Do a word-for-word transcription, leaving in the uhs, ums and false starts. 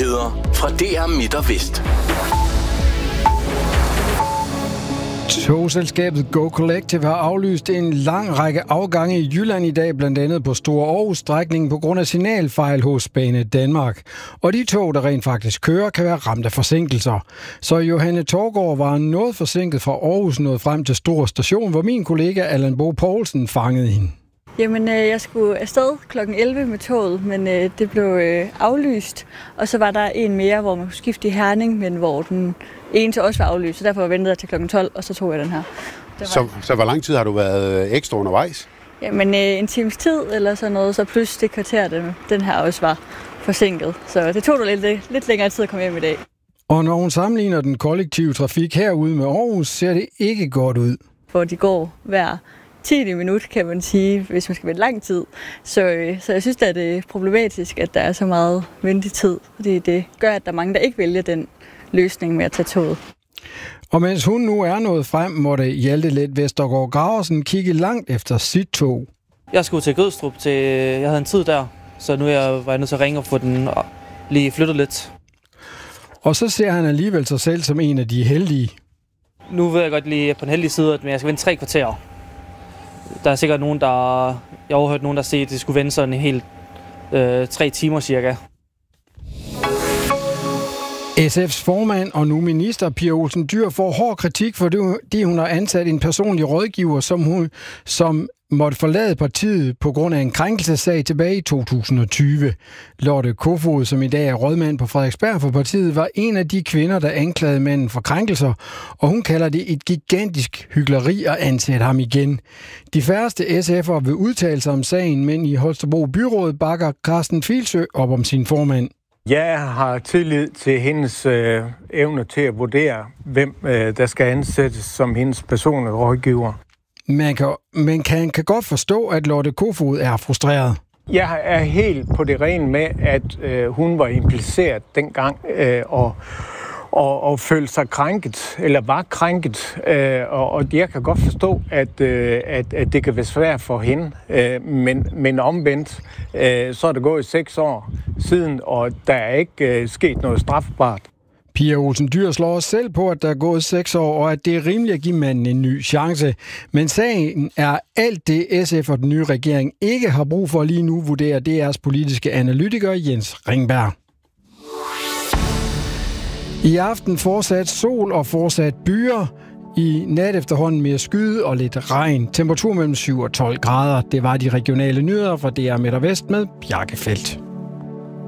Nyheder fra D R Midt og Vest. Togselskabet Go Collective har aflyst en lang række afgange i Jylland i dag, blandt andet på Store Aarhus-strækningen på grund af signalfejl hos Bane Danmark. Og de tog, der rent faktisk kører, kan være ramt af forsinkelser. Så Johanne Torgård var noget forsinket fra Aarhus nået frem til Stor Station, hvor min kollega Allan Bo Poulsen fangede hende. Jamen, øh, jeg skulle afsted klokken elleve med toget, men øh, det blev øh, aflyst. Og så var der en mere, hvor man kunne skifte i Herning, men hvor den ene til også var aflyst. Så derfor ventede jeg til klokken tolv, og så tog jeg den her. Var... Så, så hvor lang tid har du været ekstra undervejs? Jamen, øh, en times tid eller sådan noget, så plus det kvarter, den, den her også var forsinket. Så det tog da lidt, lidt længere tid at komme hjem i dag. Og når hun sammenligner den kollektive trafik herude med Aarhus, ser det ikke godt ud. Hvor de går hver tiende minut, kan man sige, hvis man skal vente lang tid. Så, øh, så jeg synes, at det er problematisk, at der er så meget ventetid. Fordi det gør, at der er mange, der ikke vælger den løsning med at tage toget. Og mens hun nu er nået frem, måtte Hjalte Let Vestergaard Graversen kigge langt efter sit tog. Jeg skulle til Gødstrup, til, jeg havde en tid der, så nu er jeg, var jeg nødt til at ringe og få den lige flyttet lidt. Og så ser han alligevel sig selv som en af de heldige. Nu ved jeg godt lige på den heldige side, at jeg skal vente tre kvarterer. Der er sikkert nogen, der... Jeg har overhørt nogen, der siger, at det skulle vente sådan en helt øh, tre timer cirka. S F's formand og nu minister Pia Olsen Dyhr får hård kritik, fordi hun har ansat en personlig rådgiver, som hun som måtte forlade partiet på grund af en krænkelsessag tilbage i to tusind og tyve. Lotte Kofod, som i dag er rådmand på Frederiksberg for partiet, var en af de kvinder, der anklagede manden for krænkelser, og hun kalder det et gigantisk hykleri at ansætte ham igen. De færreste S F'ere vil udtale sig om sagen, men i Holstebro Byråd bakker Carsten Filsø op om sin formand. Jeg har tillid til hendes øh, evne til at vurdere, hvem øh, der skal ansættes som hendes personlige rådgiver. Man kan, man kan, kan godt forstå, at Lotte Kofod er frustreret. Jeg er helt på det rene med, at øh, hun var impliceret dengang øh, og, og, og følte sig krænket, eller var krænket. Øh, og, og jeg kan godt forstå, at, øh, at, at det kan være svært for hende. Øh, men, men omvendt, øh, så er det gået seks år siden, og der er ikke øh, sket noget strafbart. Pia Olsen Dyhr slår os selv på, at der er gået seks år, og at det er rimeligt at give manden en ny chance. Men sagen er alt det, S F og den nye regering ikke har brug for lige nu, vurderer D R's politiske analytiker Jens Ringberg. I aften fortsat sol og fortsat byer. I nat efterhånden mere skyde og lidt regn. Temperatur mellem syv og tolv grader. Det var de regionale nyheder fra D R Midt og Vest med Bjarke Feldt.